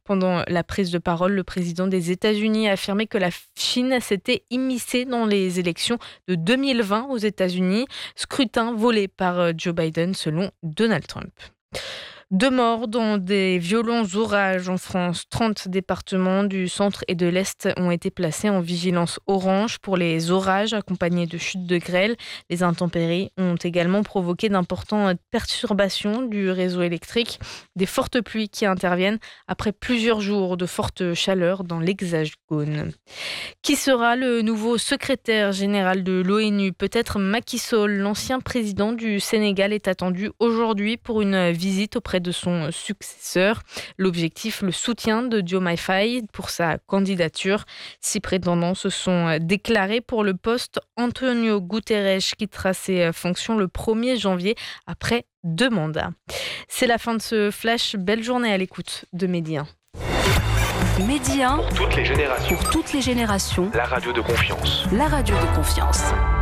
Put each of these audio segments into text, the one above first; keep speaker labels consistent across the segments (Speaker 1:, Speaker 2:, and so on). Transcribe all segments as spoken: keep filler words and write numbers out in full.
Speaker 1: Pendant la prise de parole, le président des États-Unis a affirmé que la Chine s'était immiscée dans les élections de deux mille vingt aux États-Unis, scrutin volé par Joe Biden selon Donald Trump. Deux morts dans des violents orages en France. trente départements du centre et de l'Est ont été placés en vigilance orange pour les orages accompagnés de chutes de grêle. Les intempéries ont également provoqué d'importantes perturbations du réseau électrique. Des fortes pluies qui interviennent après plusieurs jours de forte chaleur dans l'Hexagone. Qui sera le nouveau secrétaire général de l'ONU ? Peut-être Macky Sall, l'ancien président du Sénégal, est attendu aujourd'hui pour une visite auprès de son successeur. L'objectif, le soutien de Diomaye Faye pour sa candidature. Six prétendants se sont déclarés pour le poste. Antonio Guterres quittera ses fonctions le premier janvier après deux mandats. C'est la fin de ce flash. Belle journée à l'écoute de Medi un.
Speaker 2: Medi un,
Speaker 3: pour toutes les générations.
Speaker 2: Pour toutes les générations.
Speaker 3: La radio de confiance.
Speaker 2: La radio de confiance.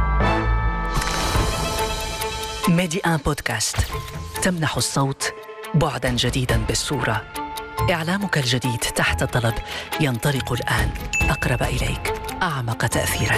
Speaker 4: ميدي آن بودكاست تمنح الصوت بعداً جديداً بالصورة. إعلامك الجديد تحت طلب ينطلق الآن أقرب إليك، أعمق تأثيراً.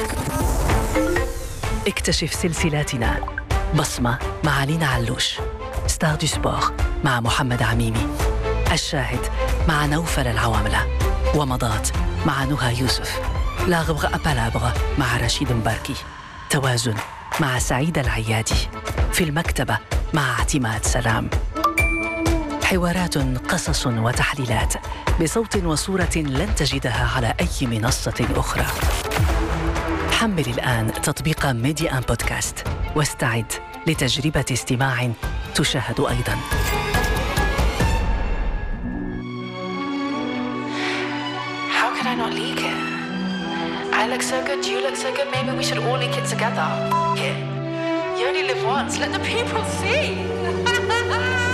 Speaker 4: اكتشف سلسلاتنا: بصمة مع لينا علوش، ستار دو سبور مع محمد عميمي، الشاهد مع نوفل العواملة، ومضات مع نهى يوسف، لا غبغة أبالابغة مع رشيد مباركي، توازن مع سعيد العيادي، في المكتبة مع اعتماد سلام. حوارات، قصص وتحليلات بصوت وصورة لن تجدها على أي منصة أخرى. حمل الآن تطبيق ميدي آن بودكاست واستعد لتجربة استماع تشاهد أيضاً.
Speaker 5: How can I not leak it? I look so good, you look so good, maybe we should all leak it together. Yeah. You only live once, let the people see.